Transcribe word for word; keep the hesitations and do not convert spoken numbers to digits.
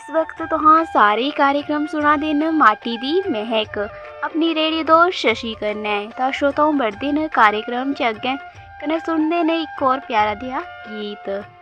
इस वक्त तुहां सारे कार्यक्रम सुना दिन माटी दी महक अपनी रेडियो दोस्त शशि कन्नै। तां श्रोताओं बढ़दे न कार्यक्रम च अग्गें कन्नै सुनदे न इक होर प्यारा देआ गीत।